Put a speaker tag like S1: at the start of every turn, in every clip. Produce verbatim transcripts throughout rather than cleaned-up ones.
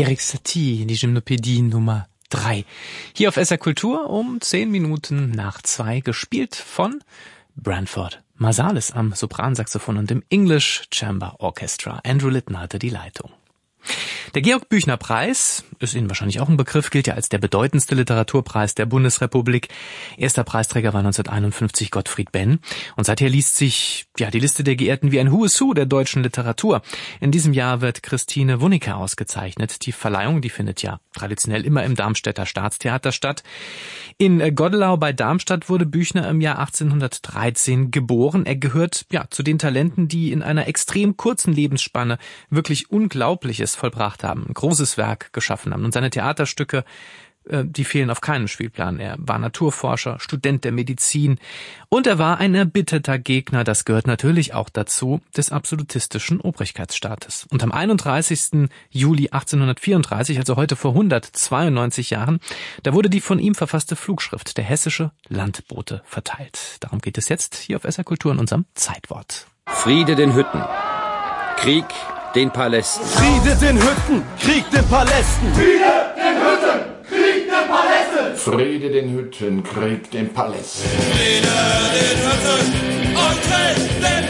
S1: Erik Satie, die Gymnopädie Nummer drei. Hier auf S R Kultur um zehn Minuten nach zwei, gespielt von Branford Marsalis am Sopransaxophon und dem English Chamber Orchestra. Andrew Litton hatte die Leitung. Der Georg-Büchner-Preis, ist Ihnen wahrscheinlich auch ein Begriff, gilt ja als der bedeutendste Literaturpreis der Bundesrepublik. Erster Preisträger war neunzehnhunderteinundfünfzig Gottfried Benn. Und seither liest sich ja die Liste der Geehrten wie ein Who is Who der deutschen Literatur. In diesem Jahr wird Christine Wunnicke ausgezeichnet. Die Verleihung, die findet ja traditionell immer im Darmstädter Staatstheater statt. In Godelau bei Darmstadt wurde Büchner im Jahr achtzehnhundertdreizehn geboren. Er gehört ja zu den Talenten, die in einer extrem kurzen Lebensspanne wirklich Unglaubliches vollbracht haben, ein großes Werk geschaffen haben. Und seine Theaterstücke, die fehlen auf keinem Spielplan. Er war Naturforscher, Student der Medizin und er war ein erbitterter Gegner, das gehört natürlich auch dazu, des absolutistischen Obrigkeitsstaates. Und am einunddreißigsten Juli achtzehnhundertvierunddreißig, also heute vor hundertzweiundneunzig Jahren, da wurde die von ihm verfasste Flugschrift Der hessische Landbote verteilt. Darum geht es jetzt hier auf S R Kultur in unserem Zeitwort.
S2: Friede den Hütten, Krieg den Palästen.
S3: Friede den Hütten, Krieg den Palästen.
S4: Friede den Hütten, Krieg den Palästen.
S5: Friede den Hütten, Krieg den Palästen.
S6: Friede den Hütten und Krieg den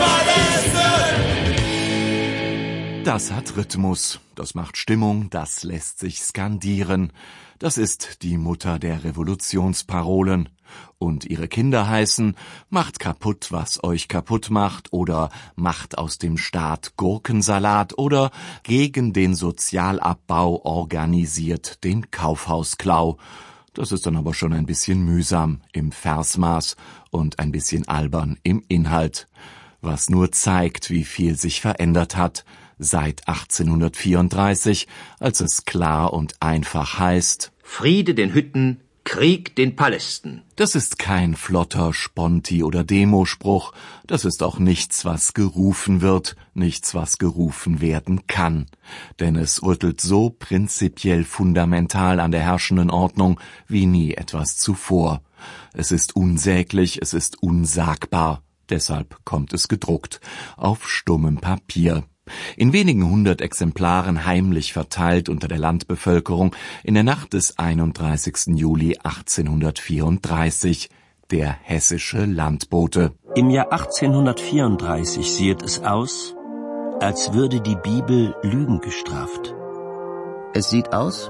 S6: Palästen.
S7: Das hat Rhythmus, das macht Stimmung, das lässt sich skandieren. Das ist die Mutter der Revolutionsparolen. Und ihre Kinder heißen, macht kaputt, was euch kaputt macht, oder macht aus dem Staat Gurkensalat, oder gegen den Sozialabbau organisiert den Kaufhausklau. Das ist dann aber schon ein bisschen mühsam im Versmaß und ein bisschen albern im Inhalt. Was nur zeigt, wie viel sich verändert hat seit achtzehnhundertvierunddreißig, als es klar und einfach heißt:
S2: Friede den Hütten, Krieg den Palästen.
S7: Das ist kein flotter Sponti- oder Demospruch. Das ist auch nichts, was gerufen wird, nichts, was gerufen werden kann. Denn es rüttelt so prinzipiell fundamental an der herrschenden Ordnung wie nie etwas zuvor. Es ist unsäglich, es ist unsagbar. Deshalb kommt es gedruckt, auf stummem Papier. In wenigen hundert Exemplaren heimlich verteilt unter der Landbevölkerung in der Nacht des einunddreißigsten Juli achtzehnhundertvierunddreißig, der hessische Landbote.
S8: Im Jahr achtzehnhundertvierunddreißig sieht es aus, als würde die Bibel Lügen gestraft.
S9: Es sieht aus,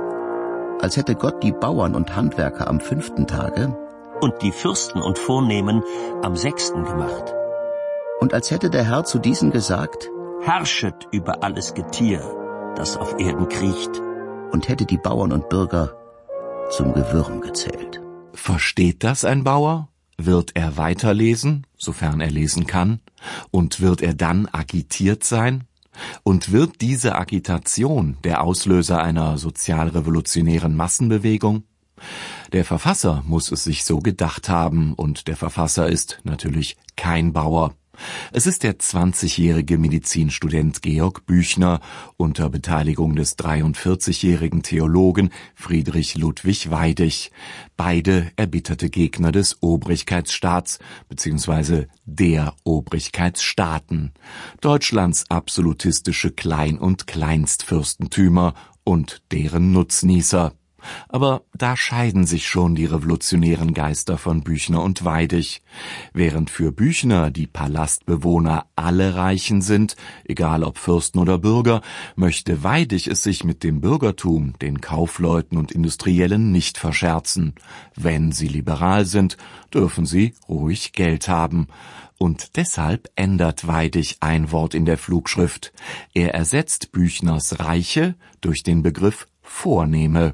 S9: als hätte Gott die Bauern und Handwerker am fünften Tage
S8: und die Fürsten und Vornehmen am sechsten gemacht.
S9: Und als hätte der Herr zu diesen gesagt:
S8: Herrschet über alles Getier, das auf Erden kriecht.
S9: Und hätte die Bauern und Bürger zum Gewürm gezählt.
S7: Versteht das ein Bauer? Wird er weiterlesen, sofern er lesen kann? Und wird er dann agitiert sein? Und wird diese Agitation der Auslöser einer sozialrevolutionären Massenbewegung? Der Verfasser muss es sich so gedacht haben, und der Verfasser ist natürlich kein Bauer. Es ist der zwanzigjährige Medizinstudent Georg Büchner unter Beteiligung des dreiundvierzigjährigen Theologen Friedrich Ludwig Weidig. Beide erbitterte Gegner des Obrigkeitsstaats bzw. der Obrigkeitsstaaten, Deutschlands absolutistische Klein- und Kleinstfürstentümer und deren Nutznießer. Aber da scheiden sich schon die revolutionären Geister von Büchner und Weidig. Während für Büchner die Palastbewohner alle Reichen sind, egal ob Fürsten oder Bürger, möchte Weidig es sich mit dem Bürgertum, den Kaufleuten und Industriellen nicht verscherzen. Wenn sie liberal sind, dürfen sie ruhig Geld haben. Und deshalb ändert Weidig ein Wort in der Flugschrift. Er ersetzt Büchners Reiche durch den Begriff Vornehme.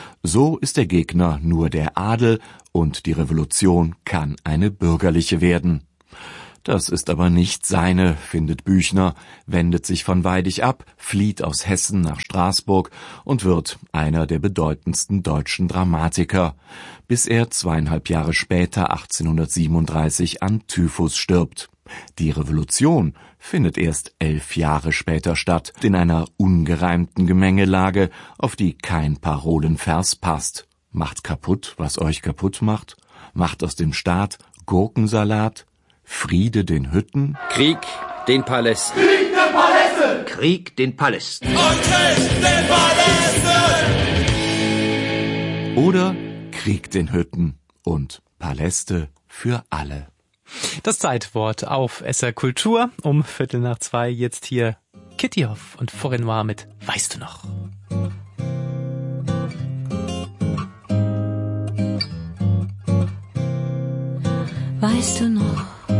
S7: So ist der Gegner nur der Adel und die Revolution kann eine bürgerliche werden. Das ist aber nicht seine, findet Büchner, wendet sich von Weidig ab, flieht aus Hessen nach Straßburg und wird einer der bedeutendsten deutschen Dramatiker, bis er zweieinhalb Jahre später, achtzehnhundertsiebenunddreißig, an Typhus stirbt. Die Revolution findet erst elf Jahre später statt, in einer ungereimten Gemengelage, auf die kein Parolenvers passt. Macht kaputt, was euch kaputt macht, macht aus dem Staat Gurkensalat, Friede den Hütten,
S2: Krieg den Palästen.
S4: Krieg den Palästen. Hütten!
S9: Krieg den Palästen!
S6: Und Krieg den Palästen!
S7: Oder Krieg den Hütten und Paläste für alle.
S1: Das Zeitwort auf S R Kultur um Viertel nach zwei. Jetzt hier Kitty Hoff und Forêt Noire mit Weißt du noch?
S10: Weißt du noch?